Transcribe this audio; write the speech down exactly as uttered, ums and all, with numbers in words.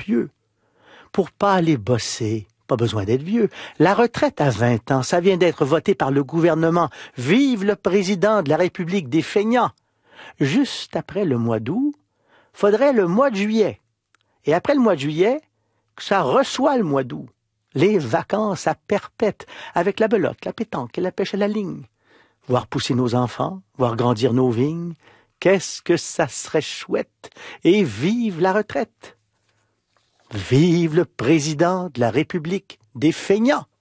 pieux. Pour pas aller bosser, pas besoin d'être vieux. La retraite à vingt ans, ça vient d'être voté par le gouvernement. Vive le président de la République des feignants. Juste après le mois d'août, faudrait le mois de juillet. Et après le mois de juillet, que ça reçoit le mois d'août. Les vacances à perpète, avec la belote, la pétanque et la pêche à la ligne. Voir pousser nos enfants, voir grandir nos vignes. Qu'est-ce que ça serait chouette! Et vive la retraite! Vive le président de la République des feignants!